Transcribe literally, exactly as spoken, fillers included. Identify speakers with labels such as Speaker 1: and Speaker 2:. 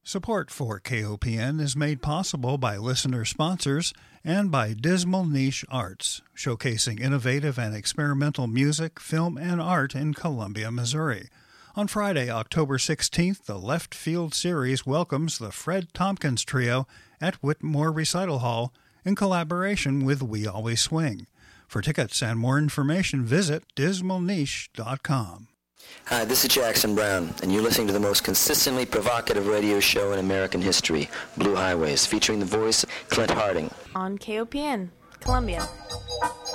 Speaker 1: Support for K O P N is made possible by listener sponsors and by Dismal Niche Arts, showcasing innovative and experimental music, film, and art in Columbia, Missouri. On Friday, October sixteenth, the Left Field Series welcomes the Fred Tompkins Trio at Whitmore Recital Hall in collaboration with We Always Swing. For tickets and more information, visit dismal niche dot com.
Speaker 2: Hi, this is Jackson Brown, and you're listening to the most consistently provocative radio show in American history, Blue Highways, featuring the voice of Clint Harding.
Speaker 3: On K O P N, Columbia.